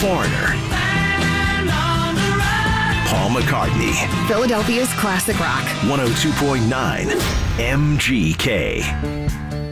Foreigner. Paul McCartney. Philadelphia's classic rock. 102.9 MGK.